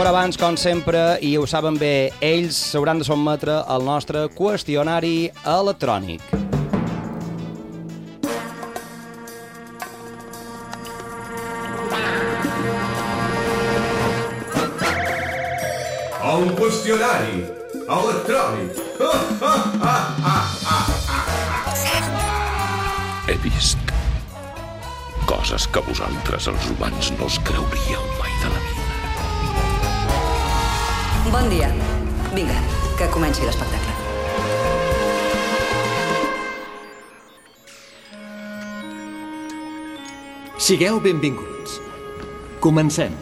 Però abans, com sempre, i ho saben bé, ells s'hauran de sotmetre al nostre qüestionari electrònic. Un qüestionari electrònic. He vist coses que vosaltres, els humans, no us creuríeu mai de la vida. Bon dia. Vinga, que comenci l'espectacle. Sigueu benvinguts. Comencem.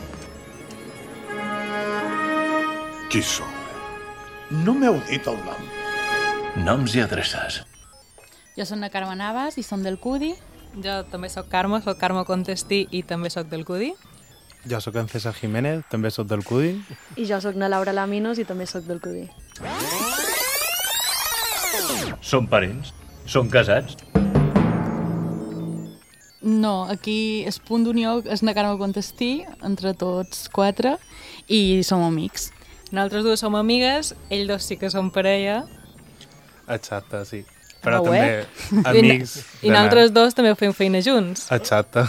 Qui sou? No m'heu dit el nom. Noms i adreces. Jo soc la Carme Navas i som del CUDI. Jo també soc Carme Contestí i també soc del CUDI. Jo soc en César Jiménez, també soc del CUDI. I jo soc na Laura Laminos i també soc del CUDI. Són parents? Són casats? No, aquí el punt d'unió és la Carme Contestí, entre tots quatre, i som amics. Nosaltres dues som amigues, ells dos sí que són parella. Exacte, sí. Però Molt també bé. amics. I nosaltres dos també fem feina junts. Exacte.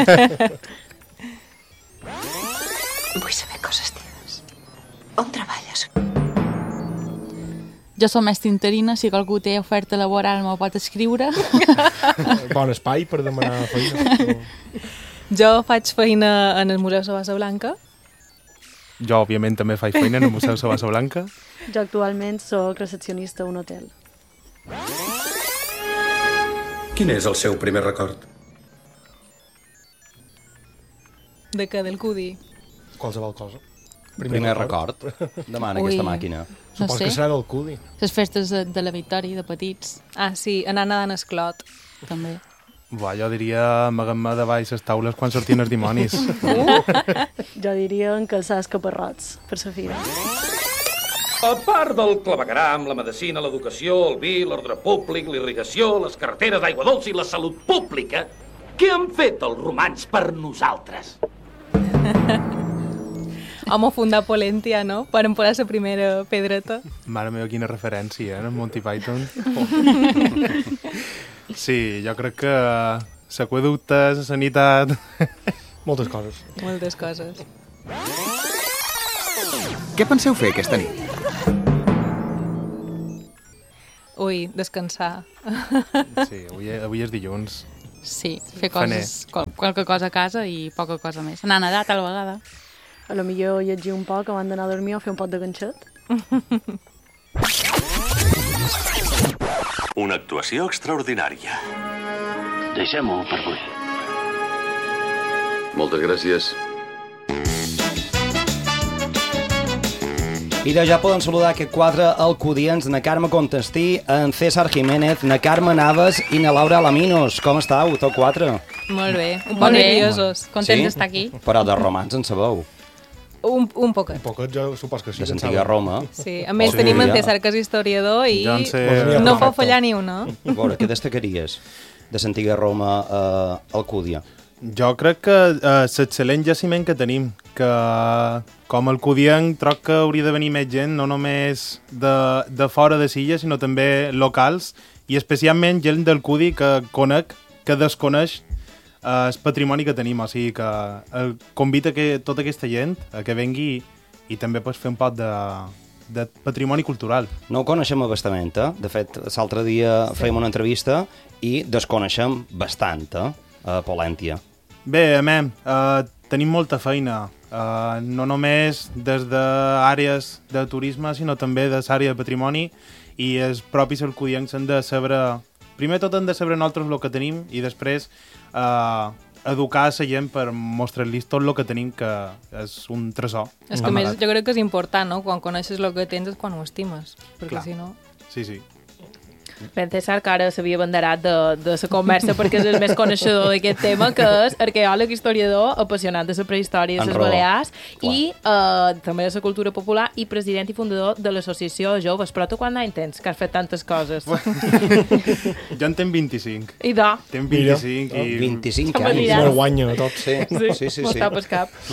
Vull saber coses teves. On treballes? Jo som mestra interina, si algú té oferta laboral m'ho pot escriure. Bon espai per demanar feina. Jo faig feina en el Museu Sabassa Blanca. Jo, òbviament, també faig feina en el Museu Sabassa Blanca. Jo actualment soc recepcionista a un hotel. Quin és el seu primer record? De què? Del CUDI? Qualsevol cosa. Primer record. Demana aquesta màquina. Supos que serà del CUDI. Les festes de la Victòria, de petits. Ah, sí, anar nedant a Esclot. També. Buah, jo diria amagar-me de baix les taules quan sortien els dimonis. Jo diria encalçar els caparrots per la fira. A part del clavegueram, la medicina, l'educació, el vi, l'ordre públic, l'irrigació, les carreteres d'aigua dolça i la salut pública, què han fet els romans per nosaltres? Home, fundar Polèntia, no? Varen posar la primera pedreta. Mare meva, quina referència, en Monty Python. Sí, jo crec que l'aqüeducte, la sanitat... Moltes coses. Moltes coses. Què penseu fer aquesta nit? Ui, descansar. Sí, avui és dilluns. Sí, fer coses, qualque cosa a casa i poca cosa més. Anar a nedar tal vegada. A lo millor llegir un poc abans d'anar a dormir o fer un pot de ganxet. Una actuació extraordinària. Deixem-ho per avui. Moltes gràcies. I de ja poden saludar aquests quatre alcudients, na Carme Contestí, en César Jiménez, na Carme Navas i na Laura Laminos. Com estàu, tots quatre? Molt bé, un poc nerviosos. Contents d'estar aquí. Però de romans en sabeu. Un poquet. Un poquet, jo supos que sí. De l'antiga Roma. Sí, a més tenim en César, que és historiador, i no pot fallar ni una. A veure, què destacaries de l'antiga Roma a Alcúdia? Jo crec que l'excel·lent jaciment que tenim, que com a alcudienc troc que hauria de venir més gent, no només de fora de Silla, sinó també locals, i especialment gent del CUDI que conec, que desconeix el patrimoni que tenim, o sigui que convita tota aquesta gent a que vengui i també pots fer un pot de patrimoni cultural. No ho coneixem bastament, eh? De fet, l'altre dia fèiem una entrevista i desconeixem bastant, a Polèntia. Bé, tenim molta feina, no només des d'àrees de turisme, sinó també de l'àrea de patrimoni, i els propis alcudiencs han de saber... Primer tot hem de saber nosaltres el que tenim i després educar a la gent per mostrar-los tot el que tenim, que és un tresor. És que més, jo crec que és important, no? Quan coneixes el que tens és quan ho estimes, perquè si no... Sí, sí. Ben César, que ara s'havia abanderat de la conversa perquè és el més coneixedor d'aquest tema, que és arqueòleg, historiador, apassionat de la prehistòria de les Balears i també de la cultura popular i president i fundador de l'Associació de Joves. Però tu quant d'any tens, que has fet tantes coses? Jo en tenc 25. I de? Tenc 25 i... 25 anys. No guanya tot. Sí. M'ho està pel cap.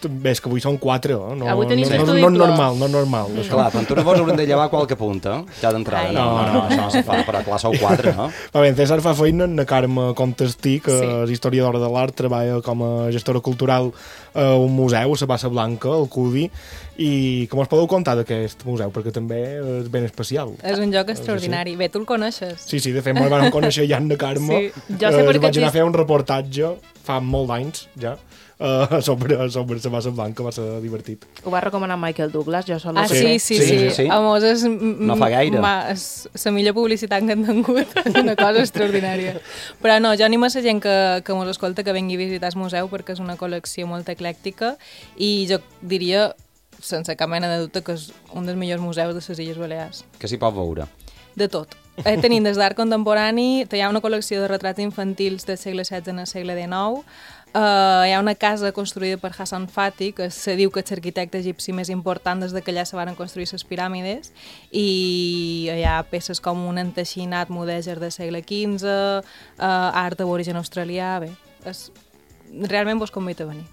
Bé, és que avui són 4, no? Avui tenim no, estudi no, no, plou. normal, no normal. Clar, Pantuna vos haurem de llevar qualque punta, ja d'entrada. Ai. No, això no se fa, però clar, sou 4, no? Va bé, en César fa feina, en Carme Contestí, que és historiadora de l'art, treballa com a gestora cultural a un museu, a la Bassa Blanca, al CUDI, i com us podeu contar d'aquest museu, perquè també és ben especial. És un lloc extraordinari. Bé, tu el coneixes. Sí, de fet, me'l van conèixer ja en Carme. Sí. Jo sé perquè vaig anar a fer un reportatge fa molt d'anys, ja, sobre la Bassa Blanca, va ser divertit. Ho va recomanar Michael Douglas, jo solo... Sí. A Mos és... No fa gaire. És la millor publicitat que han tingut. És una cosa extraordinària. Però no, jo animo a la gent que mos escolta que vengui a visitar el museu perquè és una col·lecció molt eclèctica i jo diria, sense cap mena de dubte, que és un dels millors museus de les Illes Balears. Que s'hi pot veure? De tot. Tenim des d'art contemporani, hi ha una col·lecció de retrats infantils del segle XVI al segle XIX, hi ha una casa construïda per Hassan Fathy, que se diu que és l'arquitecte egipci més important des que allà se van construir les piràmides, i hi ha peces com un enteixinat mudèjar del segle XV, art d'aborigen australià, bé, realment vos convido a venir.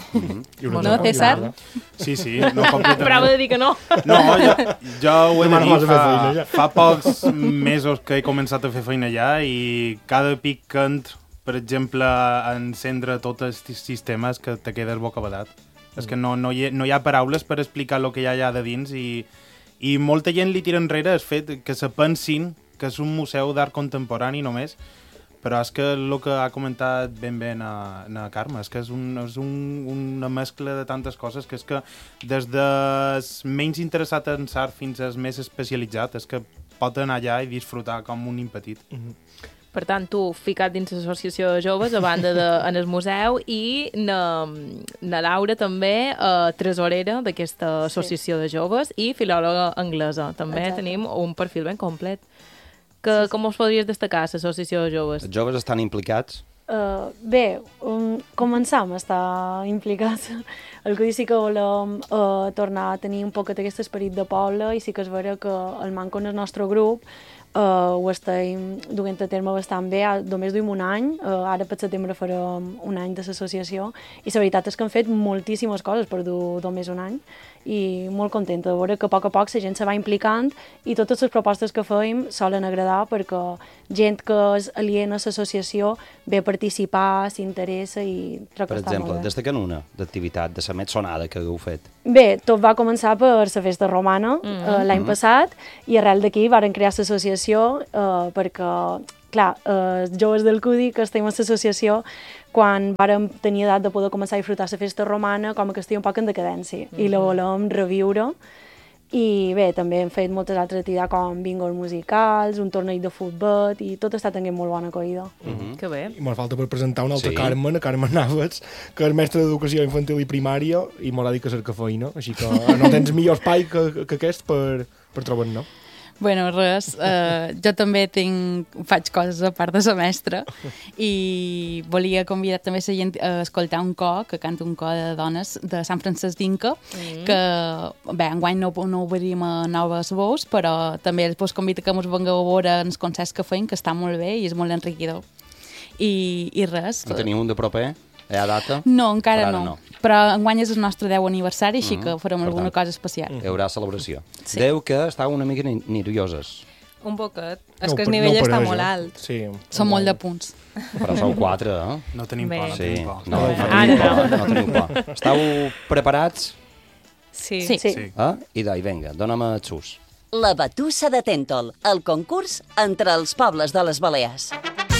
No, César? Sí, no completament. Prova de dir que no. No, jo ho he de dir, fa pocs mesos que he començat a fer feina allà i cada pic que entro, per exemple, a encendre tots els sistemes que te quedes bocabadat. És que no hi ha paraules per explicar el que hi ha allà de dins i molta gent li tira enrere el fet que se pensin que és un museu d'art contemporani només, però és que el que ha comentat ben na Carme, és que és una mescla de tantes coses que és que des dels menys interessat en art fins als més especialitzats és que pot anar allà i disfrutar com un impetit. Per tant, tu ficat dins l'associació de joves a banda en el museu i na Laura també tresorera d'aquesta associació de joves i filòloga anglesa. També tenim un perfil ben complet. Com us podries destacar l'associació de joves? Els joves estan implicats? Bé, començam a estar implicats. El que sí que volem tornar a tenir un poquet aquest esperit de poble i sí que és vera que el manco en el nostre grup ho estem duent a terme bastant bé. Només duim un any, ara per setembre farem un any de l'associació i la veritat és que han fet moltíssimes coses per dur només un any i molt contenta de veure que a poc la gent se va implicant i totes les propostes que fèiem solen agradar perquè gent que és aliena a l'associació ve a participar, s'interessa i trobo que està molt bé. Per exemple, destaquen una d'activitat de la més sonada que heu fet. Bé, tot va començar per la festa romana l'any passat i arrel d'aquí varen crear l'associació perquè, clar, els joves del CUDI que estem a l'associació quan vàrem tenir edat de poder començar a disfrutar la festa romana com que estigui un poc en decadència i la volem reviure i bé, també hem fet moltes altres activitats com bingos musicals, un torneig de futbol i tot està tenint molt bona acollida. Que bé. I m'ha falta per presentar una altra Carme, la Carme Navas, que és mestra d'educació infantil i primària i m'ha dit que cerca feina, així que no tens millor espai que aquest per trobar-ne. Bueno, res, jo també faig coses a part de semestre i volia convidar també la gent a escoltar un cor, que canta un cor de dones de Sant Francesc d'Inca, que, bé, enguany no obrim a noves veus, però també us convido que ens vengueu a veure els concerts que feim, que està molt bé i és molt enriquidor. I res. En teniu un de proper? Hi ha data? No, encara no. Però enguany és el nostre 10 aniversari, així que farem alguna cosa especial. Hi haurà celebració. Deu que estàveu una mica nervioses. Un poquet. És que el nivell està molt alt. Són molt de punts. Però sou 4, eh? No tenim por, no tenim por. Estàu preparats? Sí. I vinga, dona'm el xus. La Batussa de Tèntol, el concurs entre els pobles de les Balears.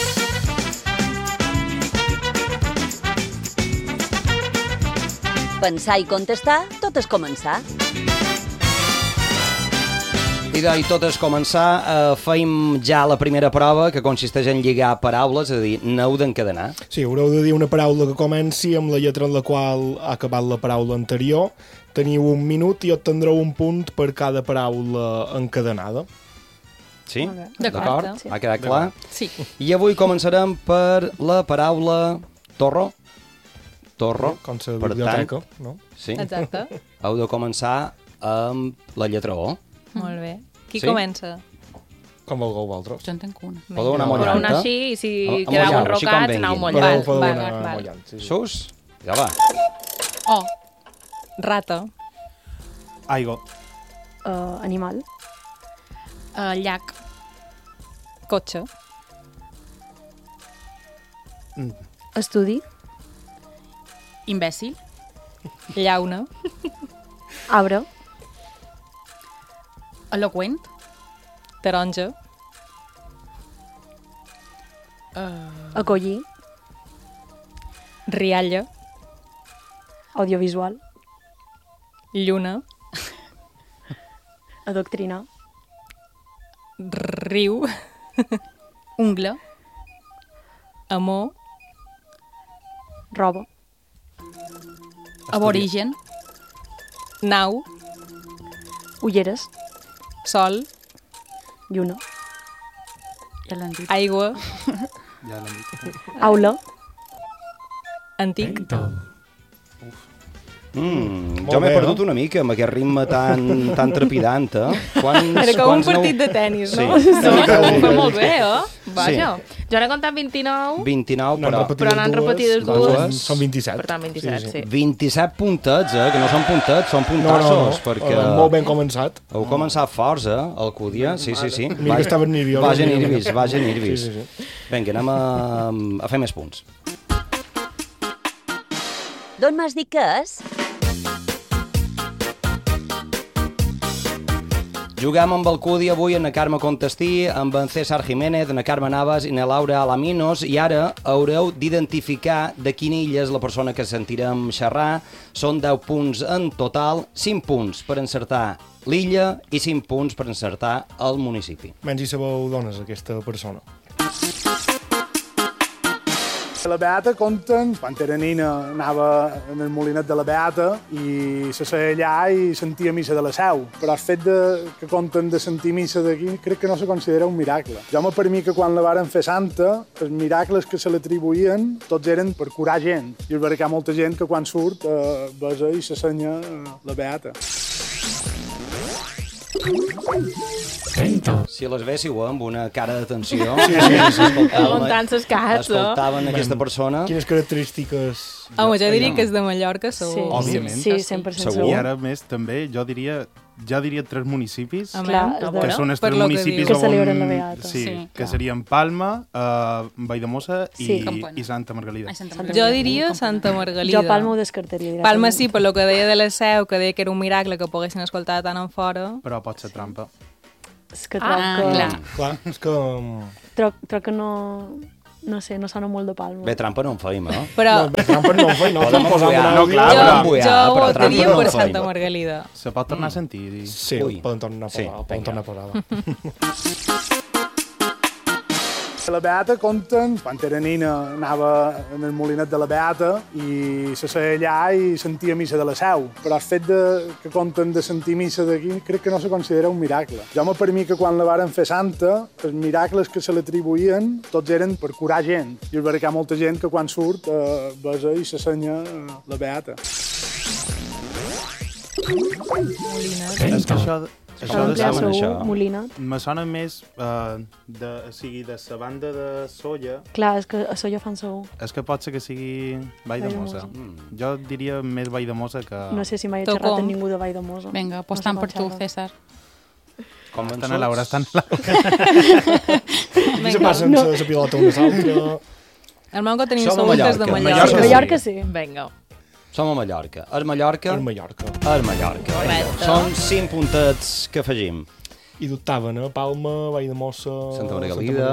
Pensar i contestar, tot és començar. I tot és començar. Feim ja la primera prova, que consisteix en lligar paraules, és a dir, n'heu d'encadenar. Sí, haureu de dir una paraula que comenci amb la lletra en la qual ha acabat la paraula anterior. Teniu 1 minut i obtendreu un punt per cada paraula encadenada. Sí? D'acord. Ha quedat clar? Sí. I avui començarem per la paraula torro. Torro. Com la biblioteca, no? Sí. Exacte. Heu de començar amb la lletra O. Molt bé. Qui comença? Com vulgueu vosaltres. Jo en tenc una. Podeu anar mollant. Podeu anar així i si quedeu enrocats, aneu mollant. Podeu anar mollant. Sus? Ja va. O. Rata. Aigua. Animal. Llac. Cotxe. Estudi. Imbècil. Llauna. Arbre. Eloqüent. Taronja. Acollir. Rialla. Audiovisual. Lluna. Adoctrinar. Riu. Ungla. Amor. Roba. Aborigen. Nau. Ulleres. Sol. Lluna. Ja l'han dit. Aigua. Ja l'hem dit. Aula. Antic. Jo m'he perdut una mica amb aquest ritme tan trepidant, Era com un partit de tennis, no? Sí. Ho fa molt bé, Vaja. Jo n'he comptat 29. 29, però n'han repetit les dues. Són 27. Per tant, 27, sí. 27 puntets, que no són puntets, són puntassos. Perquè molt ben començat. Heu començat forts, Alcúdia. Sí. Mira que estava nerviós. Vaja nervis. Vinga, anem a fer més punts. D'on m'has dit que és? Juguem amb el Cudi avui en la Carme Contestí, amb en César Jiménez, en Carme Navas i en Laura Alaminos, i ara haureu d'identificar de quina illa és la persona que sentirem xerrar. Són 10 punts en total, 5 punts per encertar l'illa i 5 punts per encertar el municipi. Menys si sabeu d'on és aquesta persona. La Beata conten, quan era nina anava en el molinet de la Beata i se seia allà i sentia missa de la Seu. Però el fet que conten de sentir missa d'aquí crec que no se considera un miracle. Jo per mi que quan la varen fer santa, els miracles que se l'atribuïen tots eren per curar gent. I és veritat que hi ha molta gent que quan surt besa i s'assenya la Beata. Si les véssiu amb una cara d'atenció, Aguantant ses cats, escoltaven aquesta persona. Quines característiques... Home, jo diria que és de Mallorca, segur. Òbviament. Sí, 100% segur. I ara més també, jo diria 3 municipis, Clar, que són els 3 municipis que celebren la Beata. Sí, que serien Palma, Valldemossa i Santa Margalida. Jo diria Santa Margalida. Jo Palma ho descartaria. Palma sí, per lo que deia de la Seu, que deia que era un miracle que poguessin escoltar tant en fora. Però pot ser trampa. És que troc que... Clar, és que... Troc que no sé, no sona molt de Palma. Bé, trampa no en feim, Però... Bé, trampa no en feim, no. Podem embuiar, no, clar, jo votaria per Santa Margalida. Se pot tornar a sentir. Sí, poden tornar a posar. La Beata conten, quan era nina anava en el molinet de la Beata i se seia allà i sentia missa de la Seu. Però el fet que conten de sentir missa d'aquí crec que no se considera un miracle. Jo per mi que quan la varen fer santa, els miracles que se l'atribuïen tots eren per curar gent. I és veritat que hi ha molta gent que quan surt besa i s'assenya la Beata. És que això de Segur, Molinat. me sona més de la banda de Solla. Clar, és que a Solla fan segur. És que pot ser que sigui Valldemossa. Jo diria més Valldemossa que... No sé si mai he xerrat amb ningú de Valldemossa. Vinga, apostant per tu, César. Com estan a Laura, estan a Laura. Aquí se passen la pilota una altra. El meu que tenim segur que és de Mallorca. Mallorca sí. Vinga. Som a Mallorca. És Mallorca? És Mallorca. És Mallorca. Són 5 puntets que afegim. I dubtaven, Palma, Valldemossa... Santa Margalida...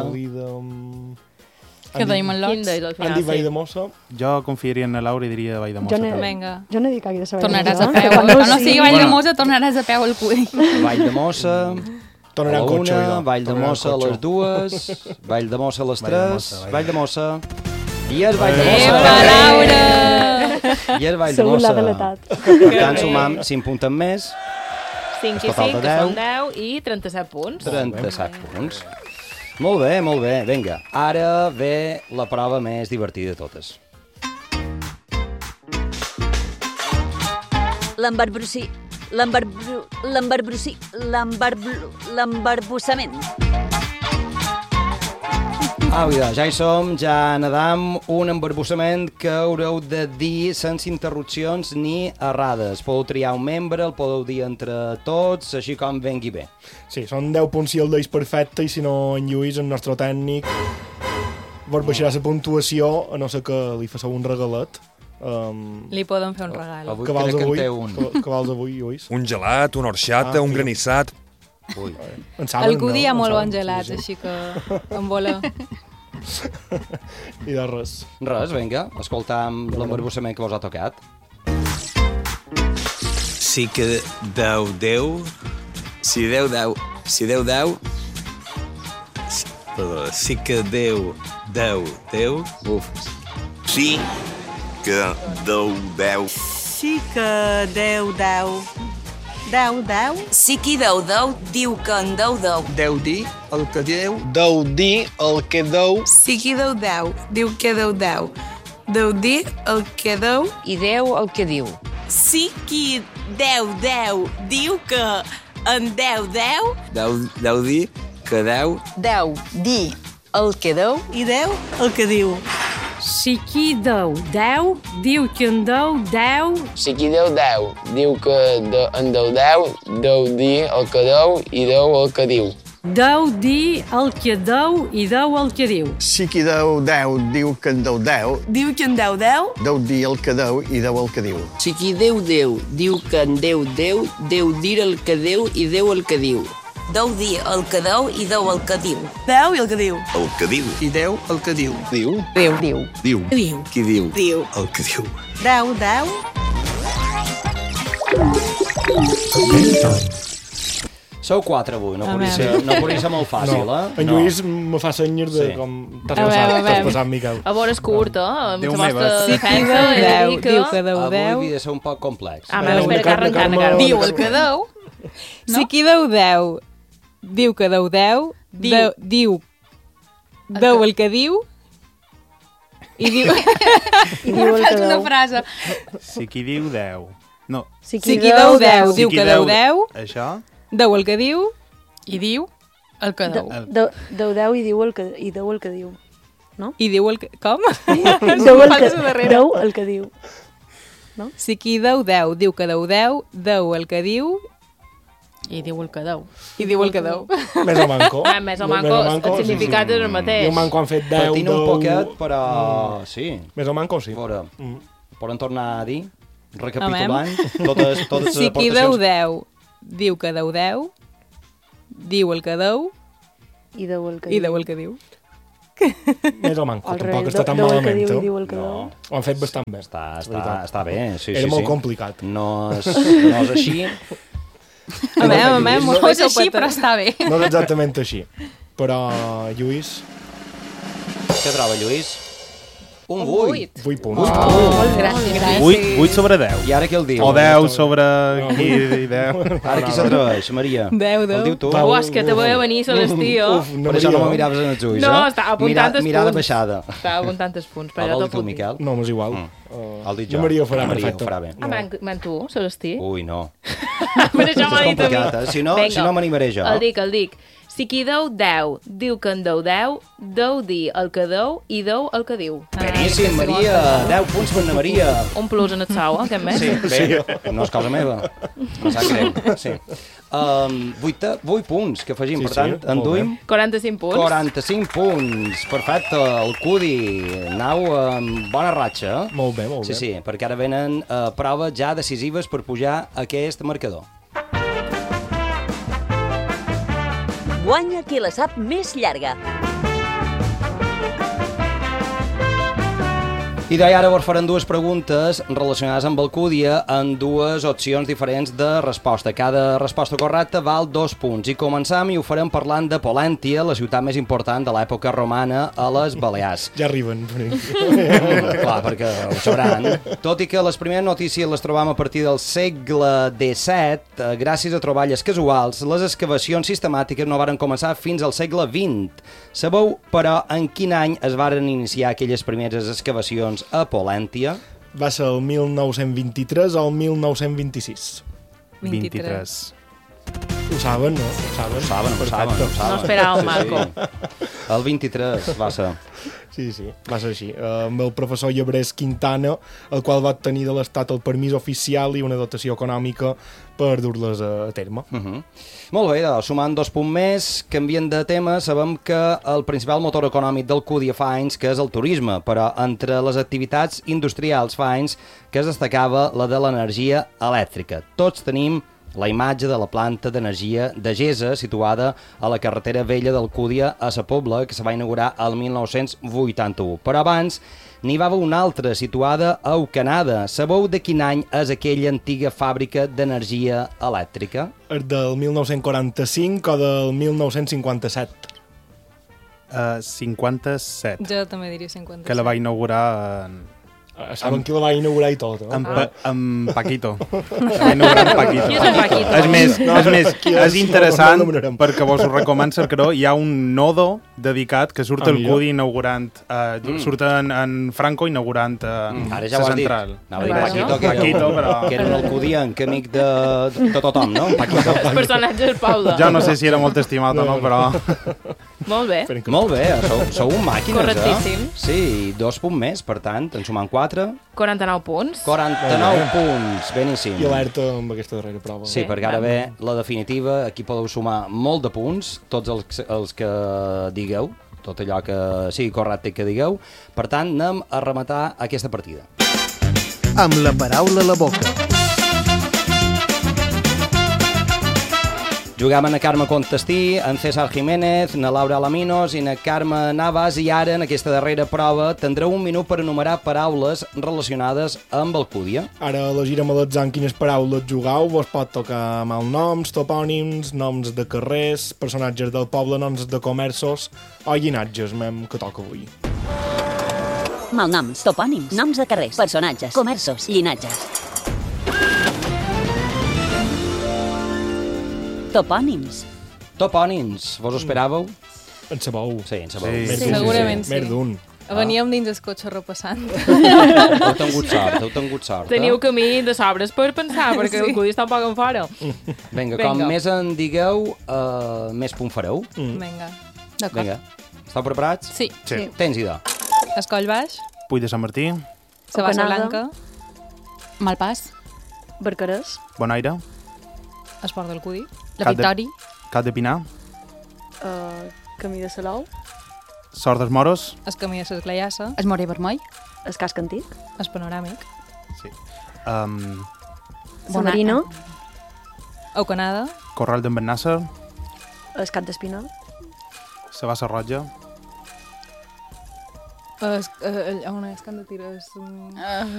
Què deim en lots? Han dit Valldemossa. Jo confiaria en la Laura i diria Valldemossa. Jo no dic que hagi de saber. Tornaràs a peu. Quan no sigui Valldemossa, tornaràs a peu al Cudi. Valldemossa... Tornarà en cotxe. Valldemossa a les 2, Valldemossa a les 3, Valldemossa... I és Valldemossa! Epa, Laura! I és Valldemossa. Segur l'ha deletat. Per tant, sumam 5 punts en més. 5 i 5, que són 10, i 37 punts. 37 punts. Molt bé, molt bé. Vinga, ara ve la prova més divertida de totes. L'embarbussament. Au, ja hi som, ja nedam, un embarbussament que haureu de dir sense interrupcions ni errades. Podeu triar un membre, el podeu dir entre tots, així com vengui bé. Sí, són 10 punts si el deis perfecte i si no en Lluís, el nostre tècnic, vos baixarà la puntuació, a no ser que li fasseu un regalet. Li podem fer un regal. Avui crec que en té un. Què vols avui, Lluís? Un gelat, una orxata, un granissat. Ui. Algú dia molt bons gelats, així que em vola. I de res. Res, vinga, escoltam l'embarbussament que vos ha tocat. Sí que Déu... Si Déu... Perdó, sí que Déu... Uf. Sí que Déu... Sí que Déu... Sí qui Déu diu que en Déu. Déu dir el que Déu. Déu dir el que Déu. Sí qui Déu diu que Déu. Déu dir el que Déu. I Déu el que diu. Sí qui Déu diu que en Déu. Déu dir que Déu. Déu dir el que Déu. I Déu el que diu. Si qui Déu diu que en Déu. Si qui Déu diu que en Déu dir el que Déu i Déu el que diu. Déu dir el que Déu i Déu el que diu. Si qui Déu diu que en Déu. Diu que en Déu. Déu dir el que Déu i Déu el que diu. Si qui Déu diu que en Déu, Déu dir el que Déu i Déu el que diu. Déu dir el que Déu i Déu el que diu. Déu i el que diu. El que diu. I Déu el que diu. Diu. Diu. Qui diu? Diu. El que diu. Déu. Sou 4 avui, no podria ser molt fàcil, no. eh? En Lluís me fa senyes de com... T'has passat, Miquel. A veure, és curt, amb la vostra Sí, defensa. diu que Déu. Avui havia de ser un poc complex. Espera, que arrencant encara. Diu el que Déu. Sí qui Déu diu que Déu diu Déu el que diu i diu el que una Déu. frase. Si qui diu Déu. No. Si qui Déu diu que Déu. Això? Déu el que diu I diu el que Déu. Déu i Déu el que diu. No? I diu el que... Com? Déu el que diu. No? Si qui Déu diu que Déu el que diu I diu el que Déu. i diu el que Déu. Més o manco. Més o manco, el significat és el mateix. Jo manco han fet 10, Patino un poquet, però sí. Més o manco, sí. Poden tornar a dir, recapitulant, totes les si qui Déu aportacions. diu que Déu diu el que Déu I Déu el que i Déu el que diu. Més o manco, Al tampoc revés, està tan Déu el que malament. diu i diu el que Déu. Ho han fet bastant bé. Està bé, sí. Era molt complicat. No és així. No és així, però està bé. No és exactament així. Però, Lluís... Què troba, Lluís? Un 8. 8 punts. Molt gràcies. 8 sobre 10. I ara qui el diu? O 10 sobre... Qui 10? Ara qui s'atreveix, Maria? 10. El diu tu? És que te veia venir Celestí, Per això no me miraves en els ulls, No, estava apuntant els punts. Mirada baixada. Estava apuntant els punts, però El jo vol t'ho dir tu, puc dir. Miquel? No, m'és igual. El dic jo. Maria ho farà Maria perfecte. ho farà bé. Man tu, Celestí? Ui, no. Per això m'ha dit a mi. complicat, Si no m'animaré jo. El dic. Si qui Déu diu que en Déu, Déu dir el que Déu i Déu el que diu. Beníssim, Maria. 10 punts per na Maria. Un plus en el sou, aquest mes. Sí, bé, no és cosa meva. No sap greu. Sí. 8 punts que afegim, per tant, enduim 45 punts. 45 punts. Perfecte, el Cudi. Anau amb bona ratxa. Molt bé, molt bé. Sí, perquè ara venen proves ja decisives per pujar aquest marcador. Guanya qui la sap més llarga. I d'ara vos faran dues preguntes relacionades amb Alcúdia en dues opcions diferents de resposta. Cada resposta correcta val 2 punts. I començam i ho farem parlant de Polèntia, la ciutat més important de l'època romana a les Balears. Ja arriben. Clar, perquè ho sabran. Tot i que les primeres notícies les trobam a partir del segle XVII, gràcies a troballes casuals, les excavacions sistemàtiques no varen començar fins al segle XX. Sabeu, però, en quin any es varen iniciar aquelles primeres excavacions a Polèntia? Va ser el 1923 o el 1926? 23. Ho saben, no? Ho saben. No esperava el Marco. El 23 va ser. Sí, va ser així. Amb el professor Llebrés Quintana, el qual va tenir de l'Estat el permís oficial i una dotació econòmica per dur-les a terme. Molt bé, sumant 2 punts més, canviant de tema, sabem que el principal motor econòmic del CUDI fa anys que és el turisme, però entre les activitats industrials fa anys que es destacava la de l'energia elèctrica. Tots tenim la imatge de la planta d'energia de Gesa, situada a la carretera vella d'Alcúdia a Sa Pobla, que se va inaugurar el 1981. Però abans n'hi va haver una altra, situada a Ucanada. Sabeu de quin any és aquella antiga fàbrica d'energia elèctrica? És del 1945 o del 1957? 57. Jo també diria 57. Que la va inaugurar... Saben qui la va inaugurar i tot, no? Amb Paquito. La va inaugurar amb Paquito. Qui és en Paquito? És més, és interessant, perquè vos ho recomano, cercaró, hi ha un nodo dedicat que surt al CUDI inaugurant, surt en Franco inaugurant ara ja ho has dit. Anava a dir Paquito, que era un alcudianc, amic de tothom, no? Paquito. El personatge del Paula. Jo no sé si era molt estimat o no, però... Molt bé. Molt bé, sou un màquines, correctíssim. Sí, 2 punts més, per tant, en sumant 4. 49 punts. 49 punts, beníssim. I alerta amb aquesta darrera prova. Sí, perquè ara ve la definitiva, aquí podeu sumar molt de punts, tots els que digueu, tot allò que sigui correcte que digueu. Per tant, anem a rematar aquesta partida. Amb la paraula a la boca. Jugaven a Carme Contestí, en César Jiménez, na Laura Alaminos i na Carme Navas, i ara, en aquesta darrera prova, tindreu un minut per enumerar paraules relacionades amb Alcúdia. Ara elegirem a l'atzar en quines paraules jugueu. Vos pot tocar malnoms, topònims, noms de carrers, personatges del poble, noms de comerços o llinatges, que toca avui. Malnoms, topònims, noms de carrers, personatges, comerços, llinatges. Topònims. Topònims. Vos ho esperàveu? En sabeu. Sí, en sabeu. Sí, segurament sí. Més d'un. Veníem dins el cotxe repassant. Heu tingut sort. Teniu camí de sobres per pensar, perquè el CUDI està un poc en fora. Vinga, com més en digueu, més punt fareu. Vinga. D'acord. Vinga. Esteu preparats? Sí. Tens idò. Escoll baix. Puig de Sant Martí. Sabassa Blanca. Malpàs. Barcarès. Bonaire. Esport del CUDI. La Victòria. Cap de Pinar. Camí de Salou. Sort dels Moros. El camí de l'Esglaiassa. El Morell Vermell. El Casc Antic. El Panoràmic. Sí. San Marino. Aucanada. Corral d'en Bennassa. El Cap d'Espina. Sabassa Roja. On és que han de tirar?